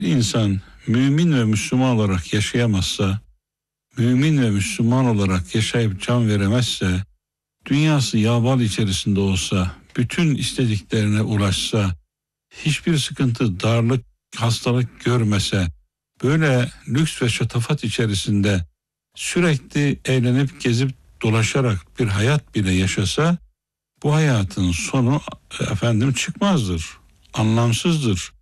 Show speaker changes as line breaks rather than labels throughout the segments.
İnsan mümin ve Müslüman olarak yaşayamazsa, mümin ve Müslüman olarak yaşayıp can veremezse, dünyası yağbal içerisinde olsa, bütün istediklerine ulaşsa, hiçbir sıkıntı, darlık, hastalık görmese, böyle lüks ve şatafat içerisinde sürekli eğlenip gezip dolaşarak bir hayat bile yaşasa, bu hayatın sonu çıkmazdır, anlamsızdır.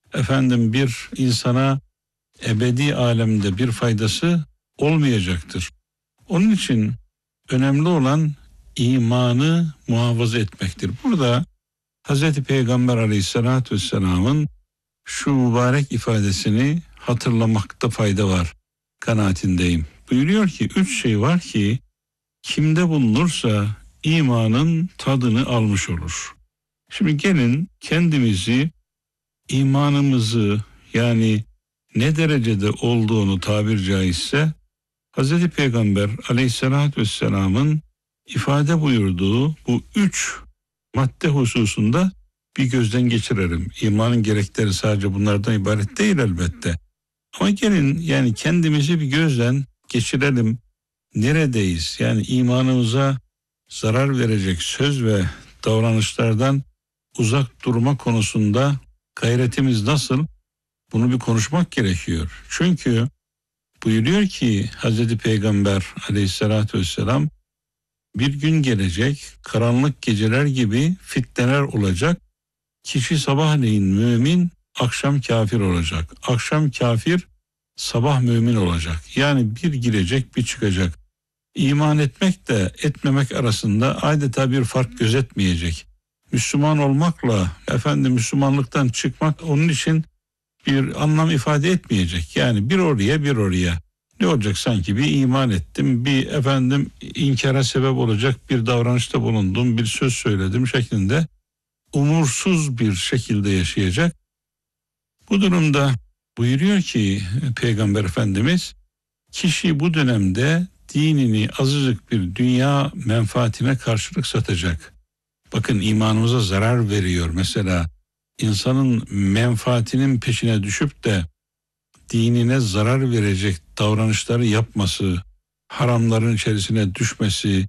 Bir insana ebedi alemde bir faydası olmayacaktır. Onun için önemli olan imanı muhafaza etmektir. Burada Hz. Peygamber Aleyhisselatü Vesselam'ın şu mübarek ifadesini hatırlamakta fayda var kanaatindeyim. Buyuruyor ki 3 şey var ki kimde bulunursa imanın tadını almış olur. Şimdi gelin kendimizi, imanımızı, yani ne derecede olduğunu tabir caizse Hz. Peygamber Aleyhisselatü Vesselam'ın ifade buyurduğu bu 3 madde hususunda bir gözden geçirelim. İmanın gerekleri sadece bunlardan ibaret değil elbette. Ama gelin yani kendimizi bir gözden geçirelim. Neredeyiz? Yani imanımıza zarar verecek söz ve davranışlardan uzak durma konusunda gayretimiz nasıl? Bunu bir konuşmak gerekiyor. Çünkü buyuruyor ki Hz. Peygamber Aleyhisselatü Vesselam, bir gün gelecek, karanlık geceler gibi fitneler olacak. Kişi sabahleyin mümin, akşam kafir olacak. Akşam kafir, sabah mümin olacak. Yani bir girecek, bir çıkacak. İman etmek de etmemek arasında adeta bir fark gözetmeyecek. Müslüman olmakla Müslümanlıktan çıkmak onun için bir anlam ifade etmeyecek. Yani bir oraya bir oraya. Ne olacak sanki bir iman ettim, bir inkara sebep olacak bir davranışta bulundum, bir söz söyledim şeklinde umursuz bir şekilde yaşayacak. Bu durumda buyuruyor ki Peygamber Efendimiz, kişi bu dönemde dinini azıcık bir dünya menfaatine karşılık satacak. Bakın imanımıza zarar veriyor. Mesela insanın menfaatinin peşine düşüp de dinine zarar verecek davranışları yapması, haramların içerisine düşmesi,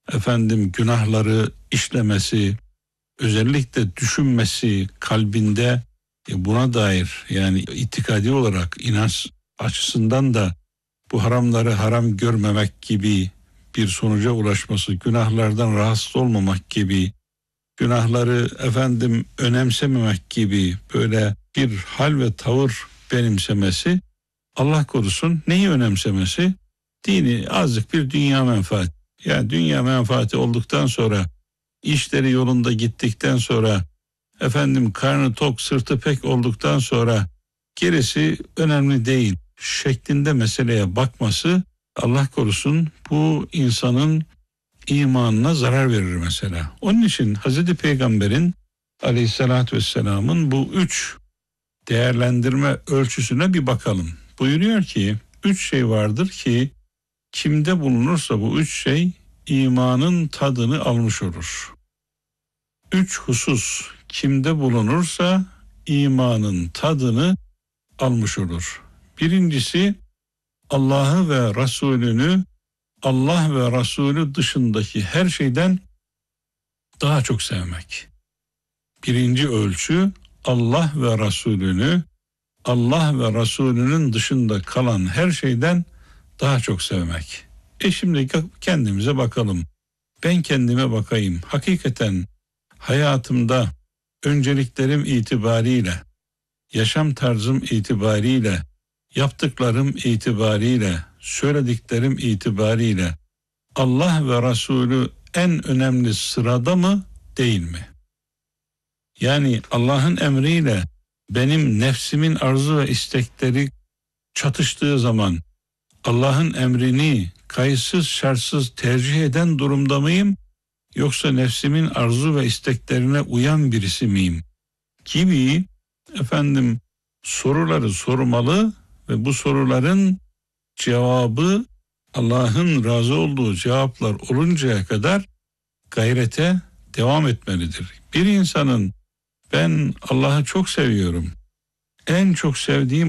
günahları işlemesi, özellikle düşünmesi kalbinde buna dair, yani itikadi olarak inanç açısından da bu haramları haram görmemek gibi bir sonuca ulaşması, günahlardan rahatsız olmamak gibi, günahları önemsememek gibi böyle bir hal ve tavır benimsemesi, Allah korusun neyi önemsemesi? Dini azıcık bir dünya menfaati. Yani dünya menfaati olduktan sonra, işleri yolunda gittikten sonra, karnı tok sırtı pek olduktan sonra gerisi önemli değil şeklinde meseleye bakması, Allah korusun, bu insanın imanına zarar verir mesela. Onun için Hazreti Peygamber'in Aleyhisselatü Vesselam'ın bu 3 değerlendirme ölçüsüne bir bakalım. Buyuruyor ki 3 şey vardır ki kimde bulunursa bu 3 şey imanın tadını almış olur. 3 husus kimde bulunursa imanın tadını almış olur. Birincisi, Allah'ı ve Resulünü, Allah ve Resulü dışındaki her şeyden daha çok sevmek. Birinci ölçü, Allah ve Resulünü, Allah ve Resulünün dışında kalan her şeyden daha çok sevmek. Şimdi kendimize bakalım. Ben kendime bakayım. Hakikaten hayatımda önceliklerim itibariyle, yaşam tarzım itibariyle, yaptıklarım itibariyle, söylediklerim itibariyle Allah ve Resulü en önemli sırada mı, değil mi? Yani Allah'ın emriyle benim nefsimin arzu ve istekleri çatıştığı zaman Allah'ın emrini kayıtsız şartsız tercih eden durumda mıyım? Yoksa nefsimin arzu ve isteklerine uyan birisi miyim? Gibi soruları sormalı ve bu soruların cevabı Allah'ın razı olduğu cevaplar oluncaya kadar gayrete devam etmelidir. Bir insanın ben Allah'ı çok seviyorum, En çok sevdiğim